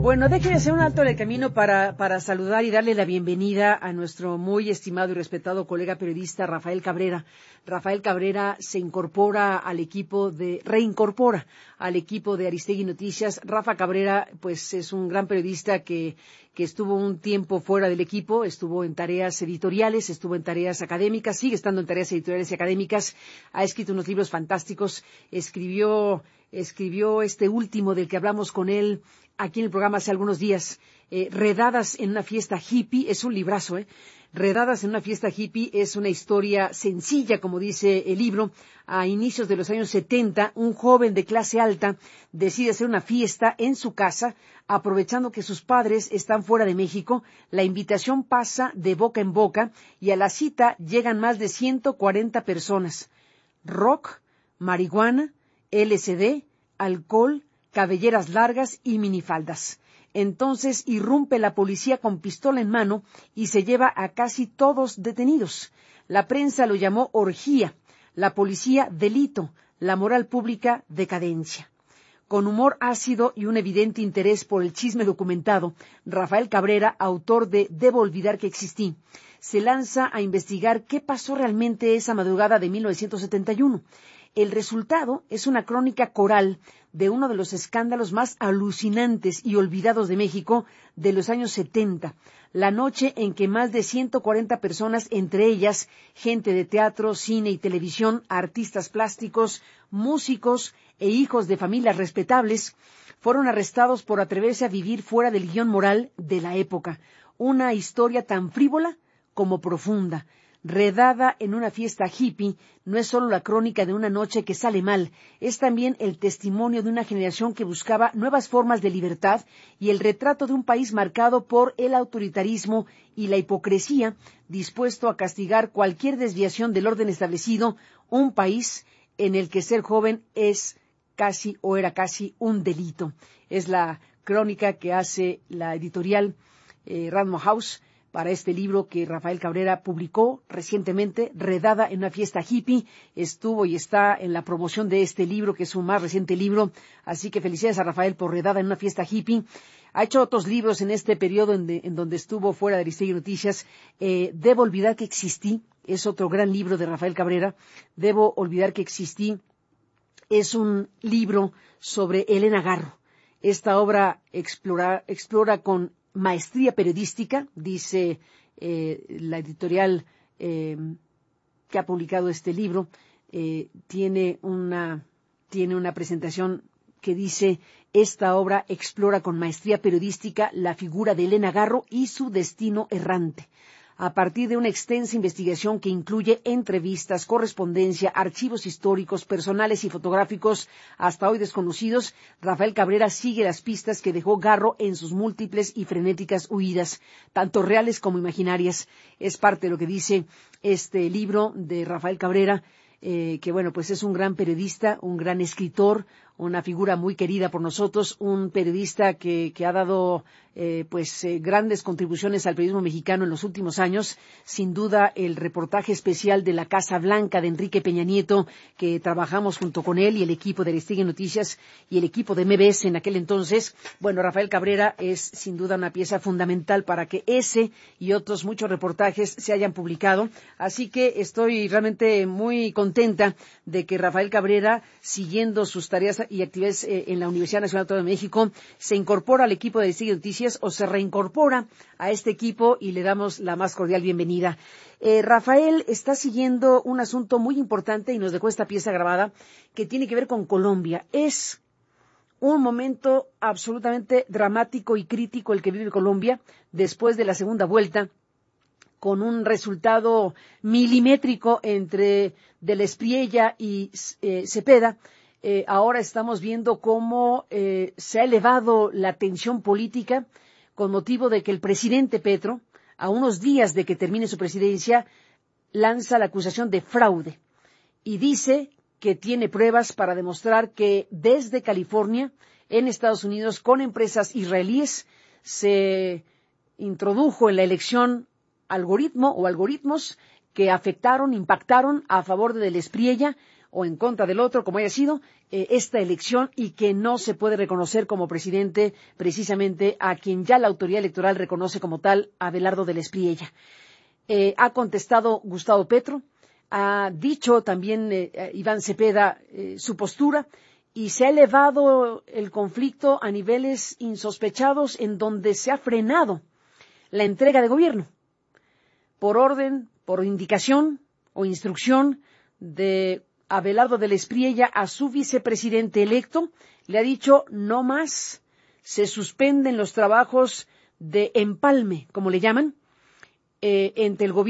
Bueno, déjeme hacer un alto en el camino para saludar y darle la bienvenida a nuestro muy estimado y respetado colega periodista Rafael Cabrera. Rafael Cabrera reincorpora al equipo de Aristegui Noticias. Rafa Cabrera, pues, es un gran periodista que estuvo un tiempo fuera del equipo, estuvo en tareas editoriales, estuvo en tareas académicas, sigue estando en tareas editoriales y académicas, ha escrito unos libros fantásticos, escribió este último del que hablamos con él aquí en el programa hace algunos días, Redadas en una fiesta hippie, es un librazo, Redadas en una fiesta hippie es una historia sencilla, como dice el libro. A inicios de los años 70, un joven de clase alta decide hacer una fiesta en su casa, aprovechando que sus padres están fuera de México. La invitación pasa de boca en boca y a la cita llegan más de 140 personas. Rock, marihuana, LSD, alcohol, cabelleras largas y minifaldas. Entonces irrumpe la policía con pistola en mano y se lleva a casi todos detenidos. La prensa lo llamó orgía, la policía delito, la moral pública decadencia. Con humor ácido y un evidente interés por el chisme documentado, Rafael Cabrera, autor de Debo olvidar que existí, se lanza a investigar qué pasó realmente esa madrugada de 1971. El resultado es una crónica coral de uno de los escándalos más alucinantes y olvidados de México de los años 70, la noche en que más de 140 personas, entre ellas gente de teatro, cine y televisión, artistas plásticos, músicos e hijos de familias respetables, fueron arrestados por atreverse a vivir fuera del guión moral de la época. Una historia tan frívola como profunda. Redada en una fiesta hippie, no es solo la crónica de una noche que sale mal, es también el testimonio de una generación que buscaba nuevas formas de libertad y el retrato de un país marcado por el autoritarismo y la hipocresía, dispuesto a castigar cualquier desviación del orden establecido, un país en el que ser joven es casi o era casi un delito. Es la crónica que hace la editorial Random House para este libro que Rafael Cabrera publicó recientemente, Redada en una fiesta hippie. Estuvo y está en la promoción de este libro, que es su más reciente libro. Así que felicidades a Rafael por Redada en una fiesta hippie. Ha hecho otros libros en este periodo en donde estuvo fuera de Aristegui Noticias. Debo olvidar que existí, es otro gran libro de Rafael Cabrera. Debo olvidar que existí es un libro sobre Elena Garro. Esta obra explora con maestría periodística, dice la editorial que ha publicado este libro, tiene una presentación que dice: esta obra explora con maestría periodística la figura de Elena Garro y su destino errante. A partir de una extensa investigación que incluye entrevistas, correspondencia, archivos históricos, personales y fotográficos hasta hoy desconocidos, Rafael Cabrera sigue las pistas que dejó Garro en sus múltiples y frenéticas huidas, tanto reales como imaginarias. Es parte de lo que dice este libro de Rafael Cabrera, que bueno, pues es un gran periodista, un gran escritor, una figura muy querida por nosotros, un periodista que ha dado grandes contribuciones al periodismo mexicano en los últimos años. Sin duda, el reportaje especial de la Casa Blanca de Enrique Peña Nieto, que trabajamos junto con él y el equipo de Aristegui Noticias y el equipo de MBS en aquel entonces. Bueno, Rafael Cabrera es sin duda una pieza fundamental para que ese y otros muchos reportajes se hayan publicado. Así que estoy realmente muy contenta de que Rafael Cabrera, siguiendo sus tareas y actividades en la Universidad Nacional Autónoma de México, se incorpora al equipo de Aristegui Noticias o se reincorpora a este equipo y le damos la más cordial bienvenida. Rafael está siguiendo un asunto muy importante y nos dejó esta pieza grabada que tiene que ver con Colombia. Es un momento absolutamente dramático y crítico el que vive Colombia después de la segunda vuelta, con un resultado milimétrico entre Del Espriella y Cepeda. Ahora estamos viendo cómo se ha elevado la tensión política con motivo de que el presidente Petro, a unos días de que termine su presidencia, lanza la acusación de fraude y dice que tiene pruebas para demostrar que desde California, en Estados Unidos, con empresas israelíes, se introdujo en la elección algoritmos que impactaron a favor de Del Espriella, o en contra del otro, como haya sido, esta elección, y que no se puede reconocer como presidente precisamente a quien ya la autoridad electoral reconoce como tal, Abelardo del Espriella. Ha contestado Gustavo Petro, ha dicho también Iván Cepeda su postura, y se ha elevado el conflicto a niveles insospechados, en donde se ha frenado la entrega de gobierno por orden, por indicación o instrucción de Abelardo del Espriella a su vicepresidente electo. Le ha dicho: no más, se suspenden los trabajos de empalme, como le llaman, entre el gobierno